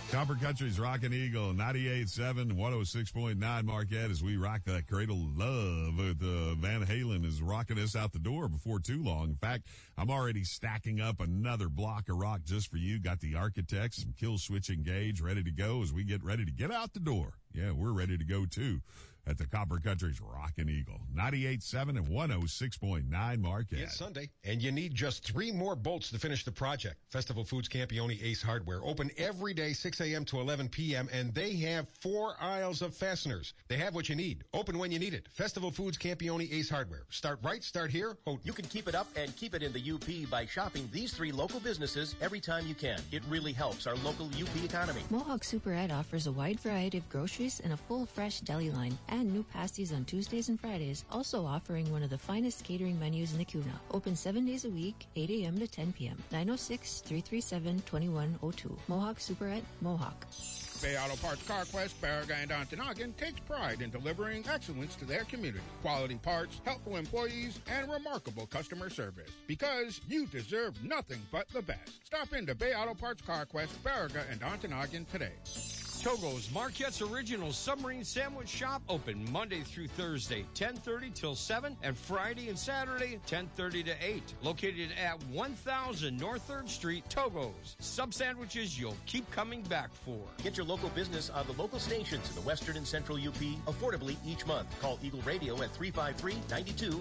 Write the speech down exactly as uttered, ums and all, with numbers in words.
Copper Country's Rockin' Eagle, ninety-eight point seven, one oh six point nine Marquette, as we rock that Cradle of Love with uh, Van Halen is rocking us out the door before too long. In fact, I'm already stacking up another block of rock just for you. Got the Architects, some Kill Switch Engage ready to go as we get ready to get out the door. Yeah, we're ready to go too at the Copper Country's Rockin' Eagle, ninety-eight point seven and one oh six point nine Marquette. It's Sunday, and you need just three more bolts to finish the project. Festival Foods Campione Ace Hardware, open every day six a.m. to eleven p.m., and they have four aisles of fasteners. They have what you need. Open when you need it. Festival Foods Campione Ace Hardware. Start right, start here. Houghton. You can keep it up and keep it in the U P by shopping these three local businesses every time you can. It really helps our local U P economy. Mohawk Superette offers a wide variety of groceries and a full fresh deli line, and new pasties on Tuesdays and Fridays, also offering one of the finest catering menus in the Kuna. Open seven days a week, eight a.m. to ten p.m. nine oh six, three three seven, two one oh two. Mohawk Superette, Mohawk. Bay Auto Parts CarQuest, Baraga, and Ontonagon takes pride in delivering excellence to their community. Quality parts, helpful employees, and remarkable customer service. Because you deserve nothing but the best. Stop into Bay Auto Parts CarQuest, Baraga, and Ontonagon today. Togo's, Marquette's original submarine sandwich shop, open Monday through Thursday, ten thirty till seven, and Friday and Saturday, ten thirty to eight. Located at one thousand North third Street, Togo's. Sub sandwiches you'll keep coming back for. Get your local business on the local stations in the western and central U P affordably each month. Call Eagle Radio at three five three, nine two